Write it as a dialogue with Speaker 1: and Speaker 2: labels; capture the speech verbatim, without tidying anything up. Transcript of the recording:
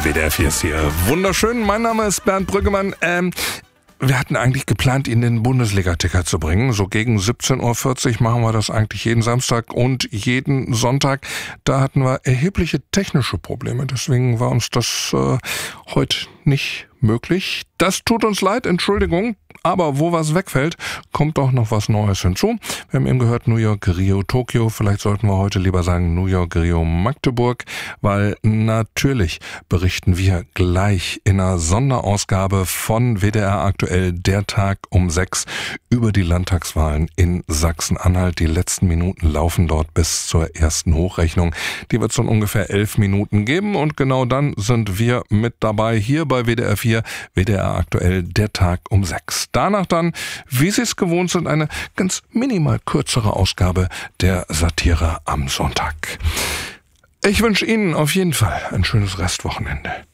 Speaker 1: W D R vier ist hier. Wunderschön, mein Name ist Bernd Brüggemann. Ähm, wir hatten eigentlich geplant, Ihnen den Bundesliga-Ticker zu bringen. So gegen siebzehn Uhr vierzig machen wir das eigentlich jeden Samstag und jeden Sonntag. Da hatten wir erhebliche technische Probleme. Deswegen war uns das äh, heute nicht möglich. Das tut uns leid, Entschuldigung. Aber wo was wegfällt, kommt doch noch was Neues hinzu. Wir haben eben gehört, New York, Rio, Tokio. Vielleicht sollten wir heute lieber sagen New York, Rio, Magdeburg, weil natürlich berichten wir gleich in einer Sonderausgabe von W D R aktuell, der Tag um sechs, über die Landtagswahlen in Sachsen-Anhalt. Die letzten Minuten laufen dort bis zur ersten Hochrechnung. Die wird es in ungefähr elf Minuten geben und genau dann sind wir mit dabei hier bei W D R vier, W D R aktuell, der Tag um sechs. Danach dann, wie Sie es gewohnt sind, eine ganz minimal kürzere Ausgabe der Satire am Sonntag. Ich wünsche Ihnen auf jeden Fall ein schönes Restwochenende.